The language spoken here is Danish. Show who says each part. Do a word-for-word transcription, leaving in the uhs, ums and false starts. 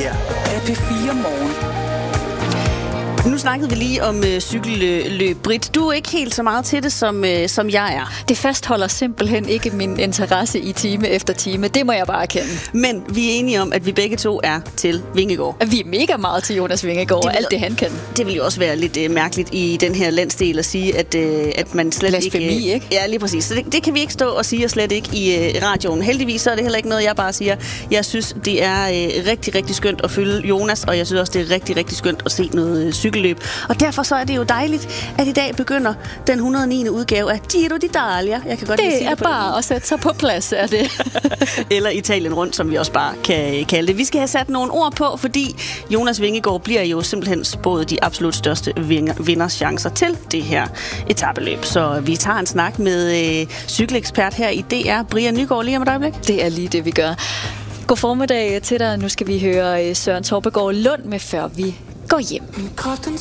Speaker 1: her er P fire Morgen.
Speaker 2: Nu snakkede vi lige om øh, cykelløb. Britt, du er ikke helt så meget til det, som, øh, som jeg er.
Speaker 3: Det fastholder simpelthen ikke min interesse i time efter time. Det må jeg bare erkende.
Speaker 2: Men vi er enige om, at vi begge to er til Vingegaard.
Speaker 3: Vi er mega meget til Jonas Vingegaard og alt det, han kan.
Speaker 2: Det vil jo også være lidt øh, mærkeligt i den her landsdel at sige, at, øh, at man slet
Speaker 3: Blasfemi,
Speaker 2: ikke...
Speaker 3: ikke?
Speaker 2: Ja, lige præcis. Så det, det kan vi ikke stå og sige, og slet ikke i øh, radioen. Heldigvis så er det heller ikke noget, jeg bare siger. Jeg synes, det er øh, rigtig, rigtig skønt at følge Jonas, og jeg synes også, det er rigtig, rigtig skønt at se noget øh, cykelløb. Og derfor så er det jo dejligt, at i dag begynder den et hundrede og niende udgave af Giro d'Italia. Jeg kan godt
Speaker 3: det
Speaker 2: sige
Speaker 3: er
Speaker 2: det på
Speaker 3: bare at sætte sig på plads, er det.
Speaker 2: Eller Italien rundt, som vi også bare kan kalde det. Vi skal have sat nogle ord på, fordi Jonas Vingegaard bliver jo simpelthen spået de absolut største vinderchancer til det her etapeløb. Så vi tager en snak med øh, cykelekspert her i D R, Brian Nygaard, lige om et øjeblik.
Speaker 3: Det er lige det, vi gør. God formiddag til dig. Nu skal vi høre Søren Torpegaard Lund med Før vi går hjem.